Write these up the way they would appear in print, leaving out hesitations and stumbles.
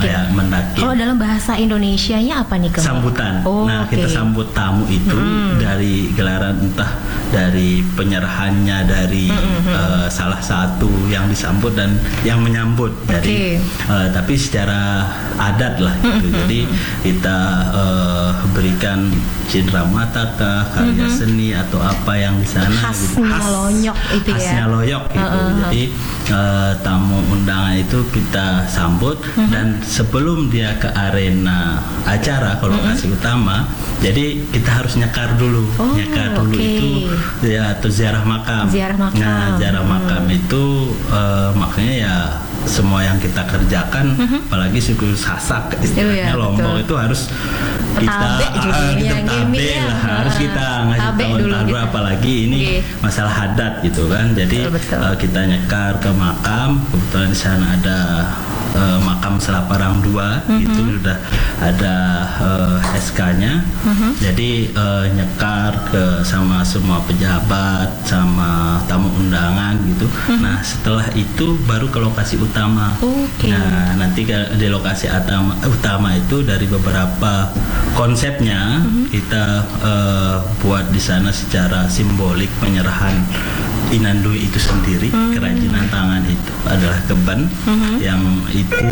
Ya, mendaki. Kalau dalam bahasa Indonesianya apa nih, Kang? Sambutan. Oh, nah, kita sambut tamu itu dari gelaran, entah dari penyerahannya dari salah satu yang disambut dan yang menyambut. Jadi tapi secara adat lah gitu. Jadi kita berikan cindera mata kah, karya seni atau apa yang di sana gitu. Loyok itu ya. Khasnya loyok gitu. Jadi tamu undangan itu kita sambut dan sebelum dia ke arena acara ke lokasi utama, jadi kita harus nyekar dulu. Nyekar dulu itu ya, atau ziarah makam. Nah, ziarah makam itu makanya ya semua yang kita kerjakan, apalagi suku Sasak istilahnya Lombok itu harus kita harus kita ngasih tahu dulu, apalagi ini masalah adat gitu kan. Jadi kita nyekar ke makam, kebetulan di sana ada makam Selaparang II itu sudah ada SK-nya. Jadi nyekar ke sama semua pejabat sama tamu undangan gitu. Nah, setelah itu baru ke lokasi utama. Nah, nanti di lokasi utama itu dari beberapa konsepnya kita buat di sana secara simbolik penyerahan Inandui itu sendiri. Kerajinan tangan itu adalah keben yang itu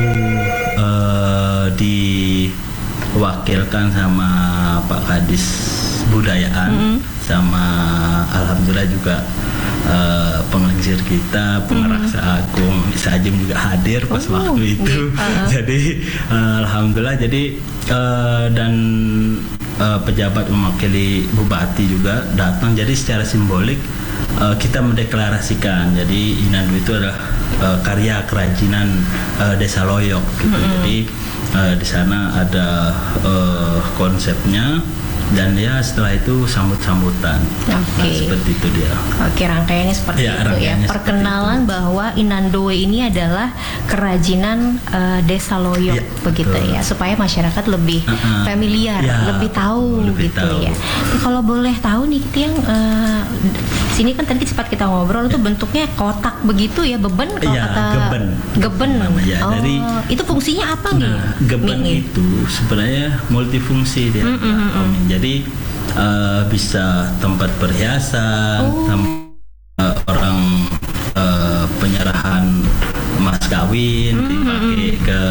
diwakilkan sama Pak Kadis Budayaan sama alhamdulillah juga penglingsir kita, pengeraksa agung Sajem juga hadir pas waktu itu. Jadi alhamdulillah, jadi dan pejabat mewakili bupati juga datang. Jadi secara simbolik kita mendeklarasikan, jadi Inandui itu adalah karya kerajinan Desa Loyok gitu. Jadi di sana ada konsepnya, dan ya setelah itu sambut-sambutan. Nah, seperti itu dia. Rangkaiannya seperti itu ya. Perkenalan bahwa Inandui ini adalah kerajinan Desa Loyok begitu ya, supaya masyarakat lebih familiar, lebih tahu ya. Kalau boleh tahu nih, kita yang sini kan tadi sempat kita ngobrol itu bentuknya kotak begitu ya, beben kalau kata geben. Dari itu fungsinya apa nih? Geben itu sebenarnya multifungsi dia. Jadi bisa tempat perhiasan, orang penyerahan mas kawin dipakai ke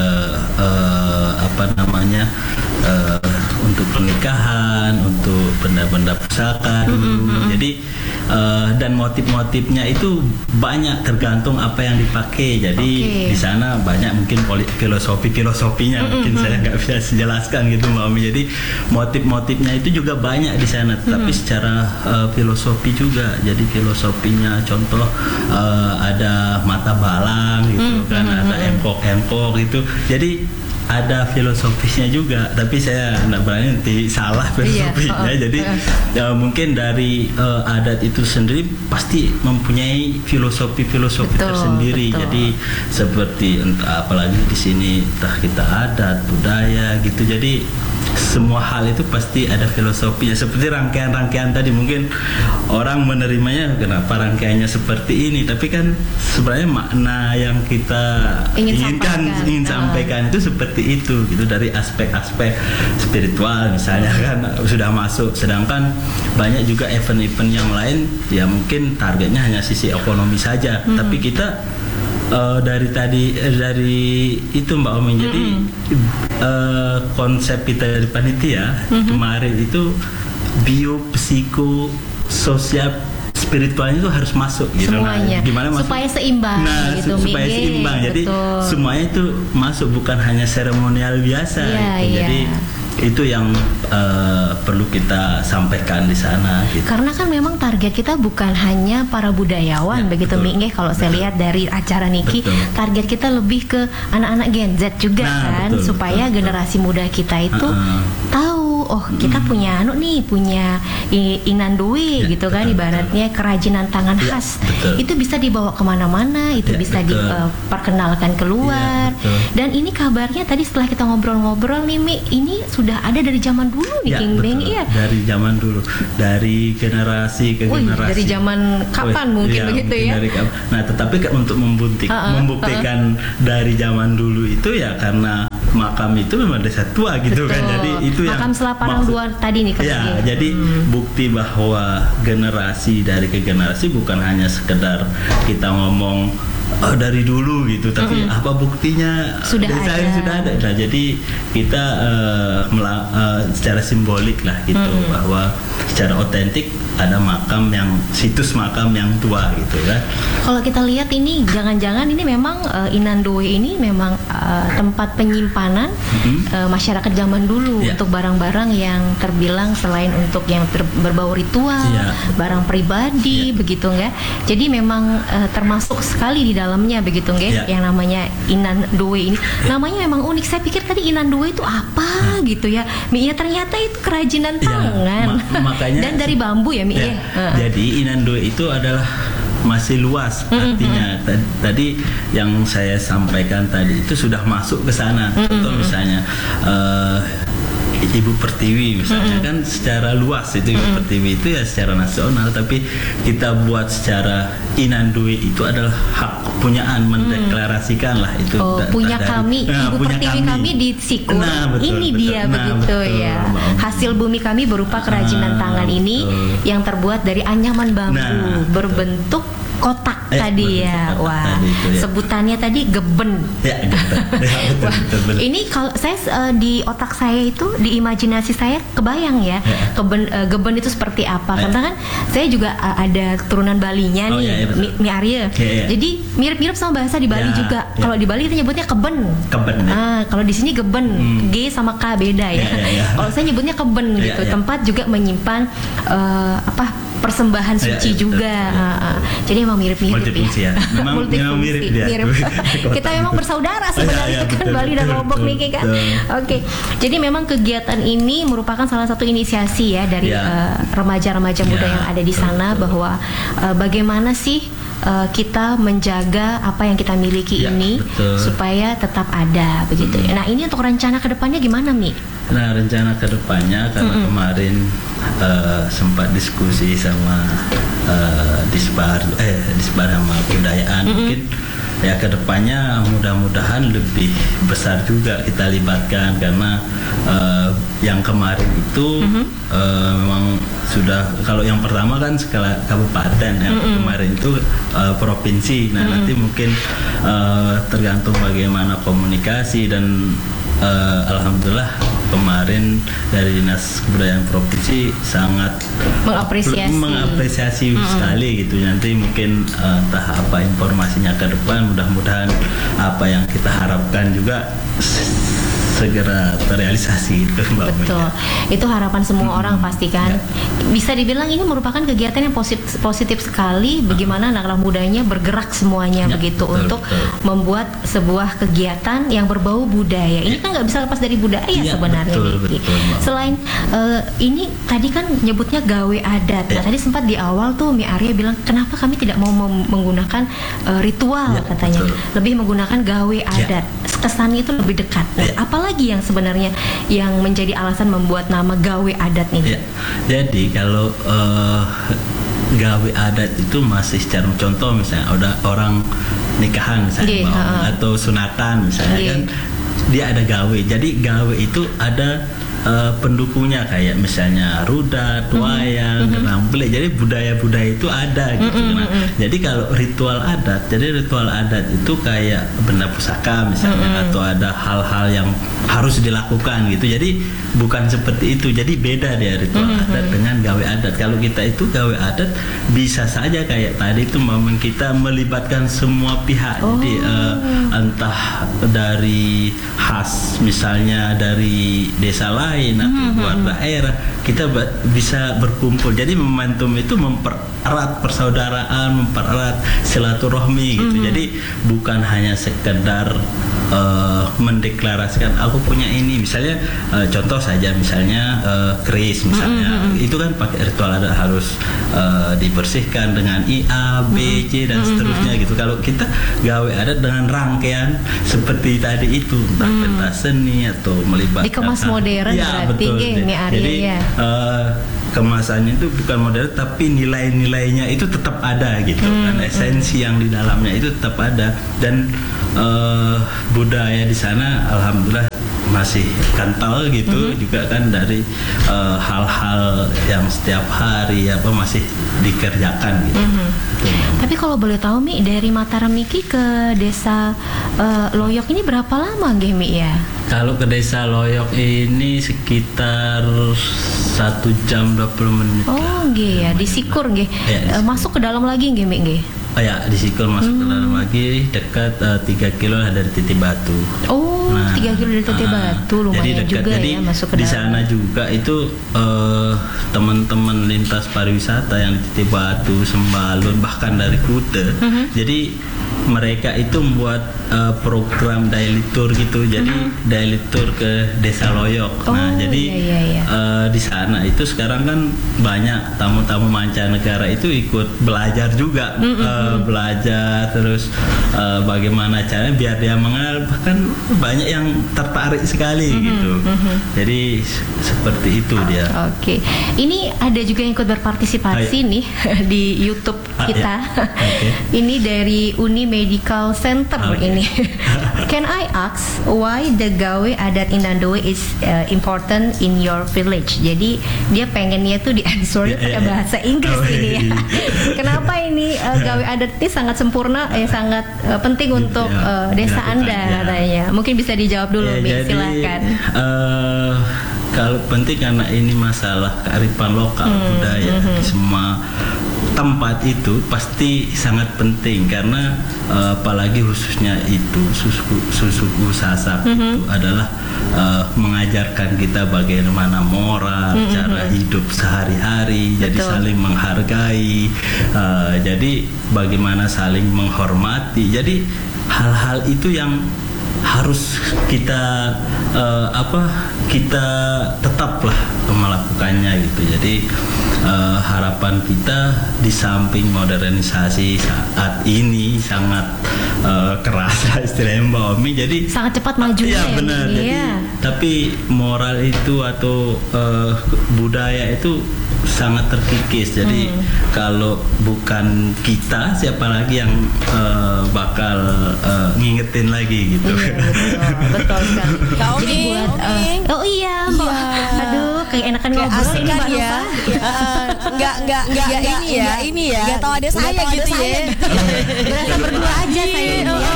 untuk pernikahan, untuk benda-benda pusaka dulu. Jadi dan motif-motifnya itu banyak, tergantung apa yang dipakai. Jadi di sana banyak mungkin filosofinya mungkin saya nggak bisa jelaskan gitu Mbak Omi. Jadi motif-motifnya itu juga banyak di sana, tapi secara filosofi juga. Jadi filosofinya contoh ada mata balang gitu kan, ada empok-empok gitu. Jadi ada filosofisnya juga, tapi saya nggak berani nanti salah filosofinya. Jadi mungkin dari adat itu sendiri pasti mempunyai filosofi tersendiri. Jadi seperti apalagi di sini entah kita adat budaya gitu. Jadi semua hal itu pasti ada filosofinya. Seperti rangkaian-rangkaian tadi, mungkin orang menerimanya kenapa rangkaiannya seperti ini, tapi kan sebenarnya makna yang kita ingin sampaikan itu seperti itu gitu, dari aspek-aspek spiritual misalnya kan sudah masuk. Sedangkan banyak juga event-event yang lain ya mungkin targetnya hanya sisi ekonomi saja, tapi kita dari itu Mbak Omi. Jadi konsep kita dari panitia kemarin itu biopsikososial spiritualnya itu harus masuk gitu. Semuanya. Gimana supaya seimbang gitu. Supaya seimbang. Jadi semuanya itu masuk, bukan hanya seremonial biasa gitu. Jadi itu yang perlu kita sampaikan di sana gitu. Karena kan memang target kita bukan hanya para budayawan begitu Mingge. Kalau saya lihat dari acara Niki, target kita lebih ke anak-anak Gen Z juga kan, supaya generasi muda kita itu tahu, oh kita punya punya Inandui gitu kan, ibaratnya kerajinan tangan khas. Itu bisa dibawa kemana-mana, itu bisa diperkenalkan keluar. Dan ini kabarnya tadi setelah kita ngobrol-ngobrol nih Mi, ini sudah ada dari zaman dulu nih King Beng. Dari zaman dulu, dari generasi ke generasi. Dari zaman kapan mungkin begitu ya? Nah, tetapi untuk membuktikan dari zaman dulu itu ya karena makam itu memang desa tua gitu. Betul. Kan. Jadi itu makam Selaparang II tadi nih. Ya, jadi bukti bahwa generasi dari ke generasi bukan hanya sekedar kita ngomong dari dulu gitu, tapi apa buktinya sudah ada. Nah, jadi kita secara simbolik lah gitu, bahwa secara otentik ada situs makam yang tua gitu kan. Kalau kita lihat ini jangan-jangan ini memang Inandowe ini memang tempat penyimpanan masyarakat zaman dulu untuk barang-barang yang terbilang selain untuk yang berbau ritual, barang pribadi begitu nggak? Jadi memang termasuk sekali di dalamnya begitu nggak? Yang namanya Inandowe ini namanya memang unik. Saya pikir tadi Inandowe itu apa gitu ya? Ya ternyata itu kerajinan tangan makanya dan dari bambu ya. Jadi Inandowe itu adalah masih luas artinya. Tadi yang saya sampaikan tadi itu sudah masuk ke sana. Contoh misalnya Ibu Pertiwi misalnya kan secara luas itu Ibu Pertiwi itu ya secara nasional, tapi kita buat secara Inandowe itu adalah hak kepunyaan, mendeklarasikan lah itu. Punya kami, Ibu Pertiwi kami di Sikur. Ini dia begitu ya. Hasil bumi kami berupa kerajinan tangan ini yang terbuat dari anyaman bambu berbentuk kotak tadi ya. Wah, tadi sebutannya tadi geben. Ya, geben. Betul. Ini kalau saya di otak saya itu, di imajinasi saya kebayang ya. Geben itu seperti apa? Karena kan saya juga ada keturunan Balinya nih, Mi Arya. Jadi mirip-mirip sama bahasa di Bali juga. Kalau di Bali kita nyebutnya keben. Kalau di sini geben, G sama K beda ya. Kalau saya nyebutnya keben gitu. Tempat juga menyimpan persembahan suci juga. Jadi emang mirip-mirip ya. Memang mirip dia. Kita memang bersaudara sebenarnya kan, Bali dan Lombok nih kan. Oke. Jadi memang kegiatan ini merupakan salah satu inisiasi ya dari remaja-remaja muda yang ada di sana, bahwa bagaimana sih kita menjaga apa yang kita miliki ini supaya tetap ada begitu. Nah, ini untuk rencana kedepannya gimana, Mi? Nah, rencana kedepannya karena kemarin sempat diskusi sama Disbar sama Kebudayaan, mungkin ya kedepannya mudah-mudahan lebih besar juga kita libatkan, karena yang kemarin itu memang sudah, kalau yang pertama kan skala kabupaten, yang kemarin itu provinsi. Nah nanti mungkin tergantung bagaimana komunikasi, dan alhamdulillah kemarin dari Dinas Kebudayaan Provinsi sangat mengapresiasi sekali gitu. Nanti mungkin entah apa informasinya ke depan, mudah-mudahan apa yang kita harapkan juga segera terrealisasi itu, Mbak. Betul. Itu harapan semua orang pastikan. Bisa dibilang ini merupakan kegiatan yang positif sekali, bagaimana anak-anak mudanya bergerak semuanya begitu untuk membuat sebuah kegiatan yang berbau budaya. Ini kan nggak bisa lepas dari budaya sebenarnya. Betul, selain ini tadi kan nyebutnya gawe adat. Nah, tadi sempat di awal tuh Mi Arya bilang kenapa kami tidak mau menggunakan ritual katanya. Lebih menggunakan gawe adat. Kesannya itu lebih dekat. Apalagi yang sebenarnya yang menjadi alasan membuat nama gawe adat ini? Jadi kalau gawe adat itu masih secara contoh, misalnya ada orang nikahan misalnya atau sunatan misalnya kan dia ada gawe. Jadi gawe itu ada pendukungnya, kayak misalnya rudat, wayang, ramble. Jadi budaya-budaya itu ada gitu. Jadi kalau ritual adat, itu kayak benda pusaka misalnya, atau ada hal-hal yang harus dilakukan gitu. Jadi bukan seperti itu. Jadi beda dia ritual adat dengan gawe adat. Kalau kita itu gawe adat bisa saja kayak tadi itu momen kita melibatkan semua pihak. Jadi entah dari khas misalnya dari desa lain atau luar daerah, kita bisa berkumpul. Jadi momentum itu mempererat persaudaraan, mempererat silaturahmi gitu. Jadi bukan hanya sekedar mendeklarasikan aku punya ini, misalnya contoh saja misalnya keris misalnya, itu kan pakai ritual adat, harus dibersihkan dengan IA, B, C dan seterusnya gitu. Kalau kita gawe adat dengan rangkaian seperti tadi itu, entah pentas seni atau melibatkan dikemas modern berarti Mi Arya. Jadi kemasannya itu bukan modern, tapi nilai-nilainya itu tetap ada gitu kan, esensi yang di dalamnya itu tetap ada. Dan budaya di sana alhamdulillah masih kental gitu, juga kan dari hal-hal yang setiap hari masih dikerjakan gitu. Tapi kalau boleh tahu Mi, dari Mataram Miki ke desa Loyok ini berapa lama nggih Mi ya? Kalau ke desa Loyok ini sekitar 1 jam 20 menit. Oh nggih ya, di Sikur nggih. Ya, masuk ke dalam lagi nggih Mi nggih? Oh ya, di Sikur masuk ke dalam lagi, dekat 3 kilo dari Titik Batu. Oh, 3 kilo dari Titik Batu, lumayan jadi dekat. juga jadi ya masuk ke di dalam. sana juga itu teman-teman lintas pariwisata yang di Titik Batu, Sembalun, bahkan dari Kute. Jadi mereka itu membuat program daily tour gitu. Jadi daily tour ke Desa Loyok. Nah, jadi di sana itu sekarang kan banyak tamu-tamu mancanegara itu ikut belajar juga, belajar terus bagaimana caranya biar dia mengenal, bahkan banyak yang tertarik sekali gitu. Jadi seperti itu dia. Oke. Ini ada juga yang ikut berpartisipasi nih di YouTube kita. Ini dari Uni Medical Center ini. Can I ask why the gawe adat Inandowe is important in your village? Jadi dia pengennya tuh di answer pakai bahasa Inggris ini ya. Kenapa ini gawe adat ini sangat sempurna, sangat penting untuk desa Anda katanya. Mungkin bisa dijawab dulu, Mi. Silakan. Kalau penting karena ini masalah kearifan lokal budaya di semua tempat itu pasti sangat penting, karena apalagi khususnya itu susuku Sasak itu adalah mengajarkan kita bagaimana moral, cara hidup sehari-hari. Jadi saling menghargai, jadi bagaimana saling menghormati. Jadi hal-hal itu yang harus kita kita tetaplah melakukannya gitu. Jadi harapan kita di samping modernisasi saat ini sangat kerasa istilahnya Mbak Omi, jadi sangat cepat majunya ya benar. Jadi, tapi moral itu atau budaya itu sangat terkikis. Jadi kalau bukan kita, siapa lagi yang bakal ngingetin lagi gitu. Betul sekali. Jadi buat oh iya Mbak, aduh kayak enakan ngobrol ini Mbak Nova. Enggak ini ya. Enggak tahu ada saya gitu ya. Berasa berdua aja saya.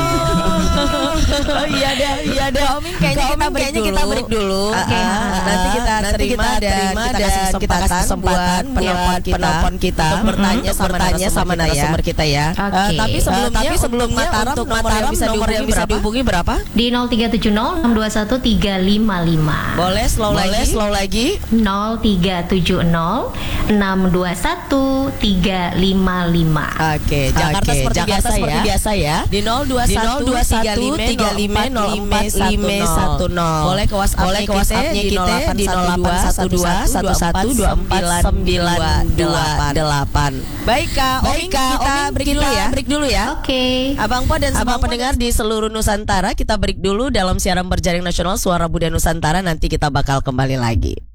Oh iya deh. Oming kayaknya kita break dulu. Nanti kita terima dan kita kasih kesempatan penelpon kita bertanya sama narasumber kita ya. Tapi sebelumnya untuk Mataram nomor yang bisa dihubungi berapa? Di 0370 621 355. Boleh slow lagi. 0370 621 355. Oke, Jakarta seperti biasa ya. Di 021 35 04 510. Boleh ke WhatsApp-nya kita di 0812 11 Baik Kak, kita break dulu ya. Oke. Abang Po dan semua pendengar di seluruh Nusantara, kita break dulu dalam siaran berjaring nasional Suara Budaya Nusantara. Nanti kita bakal kembali lagi.